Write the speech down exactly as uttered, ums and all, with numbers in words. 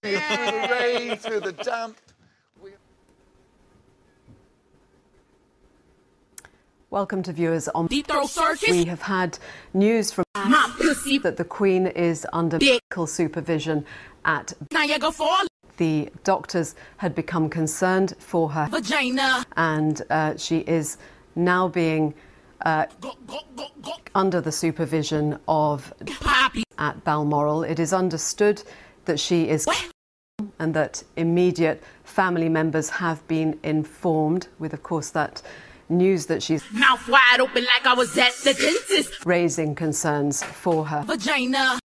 Hooray through the damp. Welcome to viewers on Deep Throat Circus. We have had news from My pussy that the Queen is under Dick. medical supervision at Niagara Falls the doctors had become concerned for her vagina. and uh, she is now being uh, Go, go, go, go. under the supervision of Poppy. at Balmoral. It is understood that she is What? and that immediate family members have been informed, with of course that news that she's Mouth wide open like I was at the dentist. raising concerns for her. Vagina.